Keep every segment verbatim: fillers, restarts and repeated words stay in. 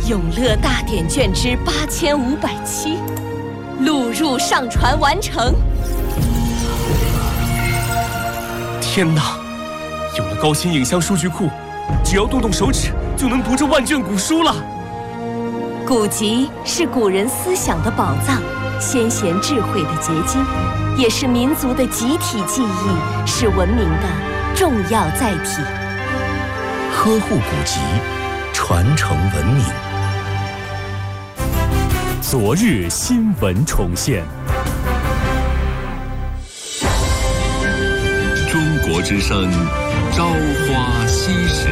永乐大典卷之八千五百七，录入上传完成。 天哪！有了高清影像数据库，只要动动手指就能读这万卷古书了。 古籍是古人思想的宝藏，先贤智慧的结晶，也是民族的集体记忆，是文明的重要载体。 呵护古籍，传承文明。 昨日新闻重现。 中国之声，朝花夕拾。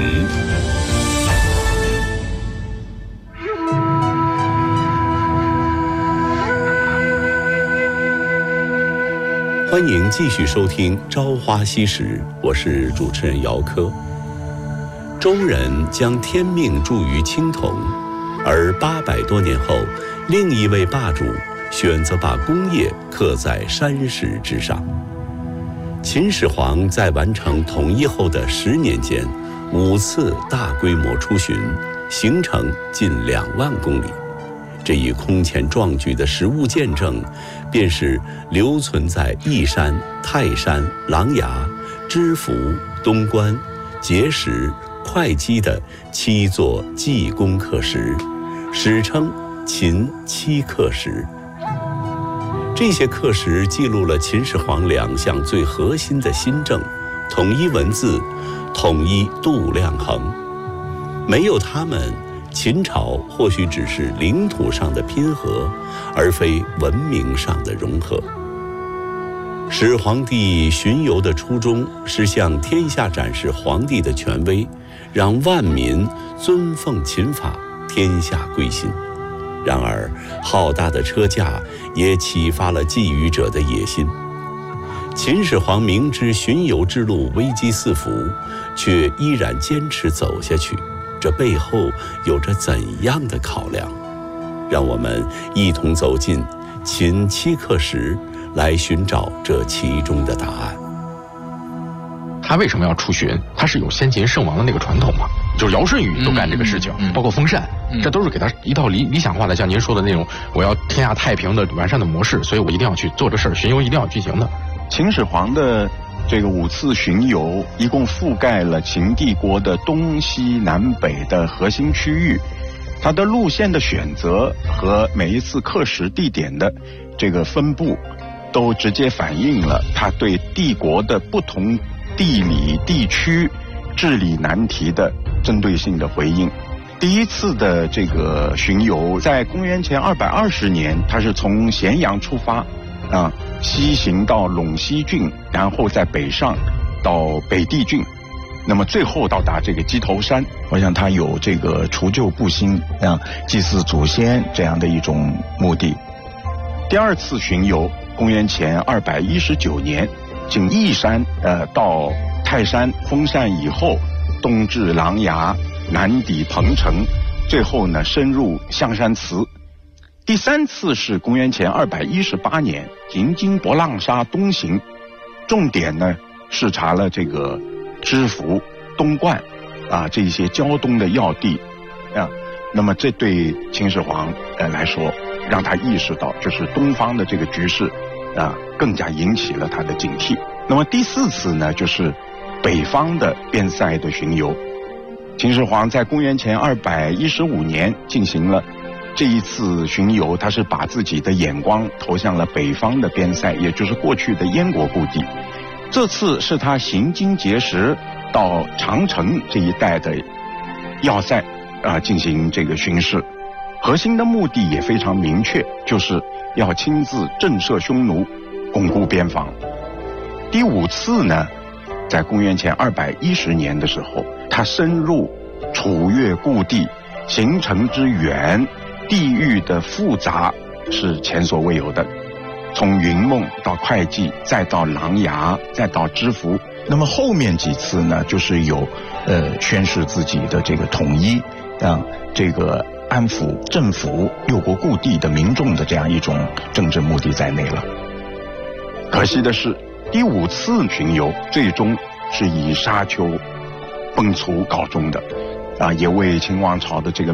欢迎继续收听《朝花夕拾》，我是主持人姚科。周人将天命注于青铜，而八百多年后，另一位霸主选择把工业刻在山石之上。秦始皇在完成统一后的十年间，五次大规模出巡，行程近两万公里。这一空前壮举的实物见证，便是留存在义山、泰山、琅琊、知府、东关、碣石、会稽的七座济公刻石，史称秦七刻石。这些刻石记录了秦始皇两项最核心的新政：统一文字，统一度量衡。没有他们，秦朝或许只是领土上的拼合，而非文明上的融合。始皇帝巡游的初衷是向天下展示皇帝的权威，让万民尊奉秦法，天下归心。然而，浩大的车驾也启发了觊觎者的野心。秦始皇明知巡游之路危机四伏，却依然坚持走下去，这背后有着怎样的考量？让我们一同走进秦七刻石，来寻找这其中的答案。 他为什么要出巡？他是有先秦圣王的那个传统嘛，就是尧舜禹都干这个事情，嗯嗯、包括封禅、嗯，这都是给他一套理理想化的，像您说的那种，我要天下太平的完善的模式，所以我一定要去做这事儿，巡游一定要进行的。 秦始皇的这个五次巡游，一共覆盖了秦帝国的东西南北的核心区域，它的路线的选择和每一次刻石地点的这个分布，都直接反映了他对帝国的不同地理地区治理难题的针对性的回应。第一次的这个巡游在公元前二百二十年，他是从咸阳出发啊，西行到陇西郡，然后在北上到北地郡，那么最后到达这个鸡头山。我想他有这个除旧布新啊，祭祀祖先这样的一种目的。第二次巡游公元前二百一十九年，经义山呃到泰山封禅以后，东至琅琊，南抵彭城，最后呢深入象山祠。第三次是公元前二百一十八年，行经博浪沙东行，重点呢视察了这个知府、东灌啊这些胶东的要地啊。那么这对秦始皇呃来说，让他意识到就是东方的这个局势啊，更加引起了他的警惕。那么第四次呢，就是北方的边塞的巡游。秦始皇在公元前二百一十五年进行了这一次巡游，他是把自己的眼光投向了北方的边塞，也就是过去的燕国故地。这次是他行经碣石到长城这一带的要塞啊进行这个巡视，核心的目的也非常明确，就是要亲自震慑匈奴，巩固边防。第五次呢，在公元前二百一十年的时候，他深入楚越故地，行程之远，地域的复杂是前所未有的。从云梦到会稽，再到琅琊，再到知府。那么后面几次呢，就是有呃宣示自己的这个统一啊，这个安抚政府六国故地的民众的这样一种政治目的在内了。可惜的是，第五次巡游最终是以沙丘崩殂告终的，啊，也为秦王朝的这个